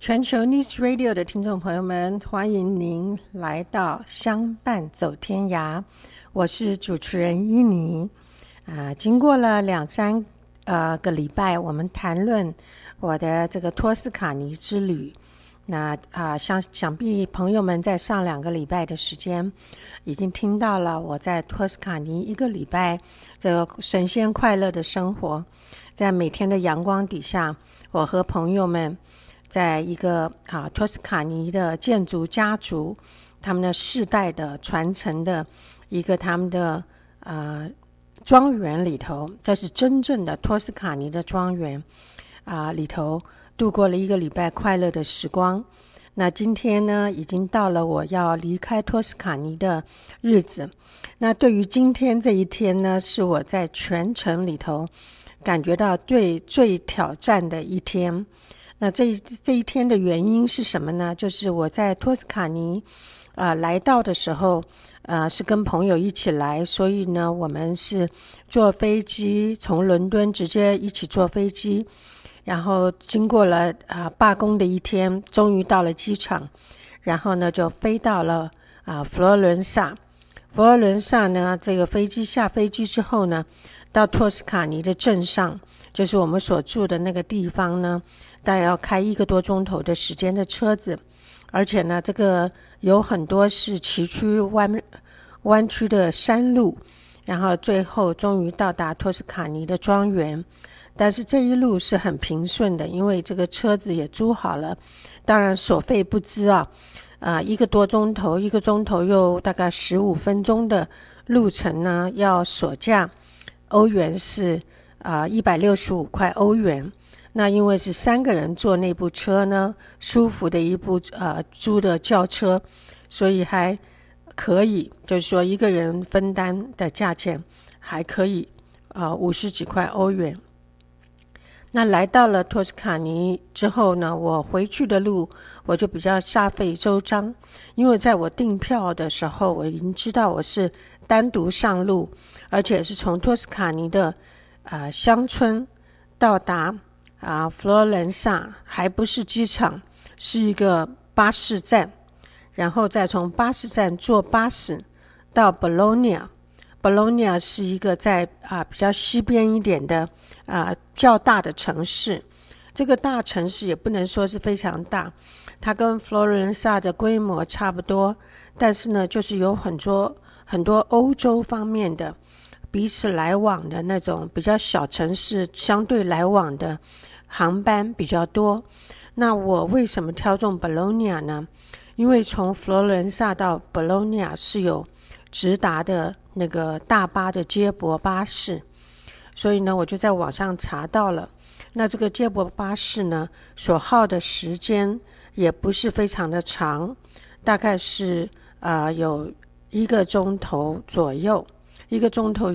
全球 News Radio 的听众朋友们，欢迎您来到相伴走天涯，我是主持人依妮。经过了2-3个礼拜，我们谈论我的这个托斯卡尼之旅。那想必朋友们在上2个礼拜的时间已经听到了我在托斯卡尼1个礼拜这个神仙快乐的生活，在每天的阳光底下，我和朋友们在一个托斯卡尼的建筑家族，他们的世代的传承的一个他们的庄园里头，这是真正的托斯卡尼的庄园里头度过了1个礼拜快乐的时光。那今天呢，已经到了我要离开托斯卡尼的日子。那对于今天这一天呢，是我在全程里头感觉到最挑战的一天。那这一天的原因是什么呢？就是我在托斯卡尼来到的时候是跟朋友一起来，所以呢我们是坐飞机从伦敦直接一起坐飞机，然后经过了罢工的一天，终于到了机场，然后呢就飞到了佛罗伦萨。佛罗伦萨呢，这个下飞机之后呢，到托斯卡尼的镇上，就是我们所住的那个地方呢，大概要开1个多钟头的时间的车子，而且呢这个有很多是崎岖弯曲的山路，然后最后终于到达托斯卡尼的庄园。但是这一路是很平顺的，因为这个车子也租好了，当然所费不赀1个多钟头，1个钟头又大概15分钟的路程呢，要所价欧元是165块欧元。那因为是3个人坐那部车呢，舒服的一部租的轿车，所以还可以，就是说1个人分担的价钱还可以50几块欧元。那来到了托斯卡尼之后呢，我回去的路我就比较煞费周章，因为在我订票的时候，我已经知道我是单独上路，而且是从托斯卡尼的乡村到达佛罗伦萨，还不是机场，是一个巴士站，然后再从巴士站坐巴士到 Bologna 是一个在比较西边一点的较大的城市。这个大城市也不能说是非常大，它跟佛罗伦萨的规模差不多，但是呢就是有很多欧洲方面的彼此来往的那种比较小城市，相对来往的航班比较多。那我为什么挑中 Bologna 呢？因为从佛罗伦萨到 Bologna 是有直达的那个大巴的接驳巴士，所以呢我就在网上查到了。那这个接驳巴士呢，所耗的时间也不是非常的长，大概是有1个钟头左右，1个钟头